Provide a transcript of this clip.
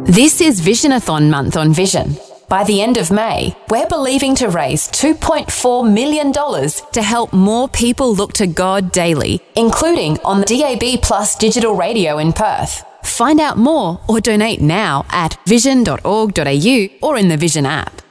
This is Visionathon month on Vision. By the end of May, we're believing to raise $2.4 million to help more people look to God daily, including on the DAB Plus digital radio in Perth. Find out more or donate now at vision.org.au or in the Vision app.